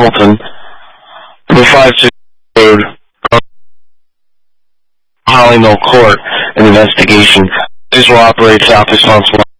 Hamilton, number 56 Road, Holly Mill Court, an investigation. These will operate south responsible.